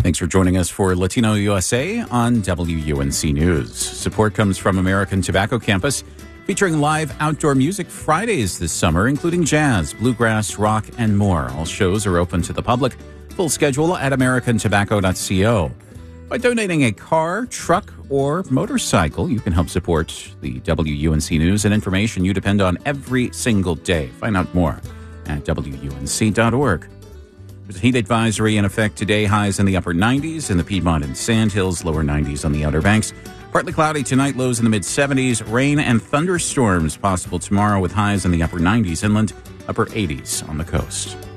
Thanks for joining us for Latino USA on WUNC News. Support comes from American Tobacco Campus, featuring live outdoor music Fridays this summer, including jazz, bluegrass, rock, and more. All shows are open to the public. Full schedule at americantobacco.co. By donating a car, truck, or motorcycle, you can help support the WUNC News and information you depend on every single day. Find out more at WUNC.org. There's a heat advisory in effect today. Highs in the upper 90s in the Piedmont and Sandhills, lower 90s on the Outer Banks. Partly cloudy tonight, lows in the mid-70s. Rain and thunderstorms possible tomorrow with highs in the upper 90s inland, upper 80s on the coast.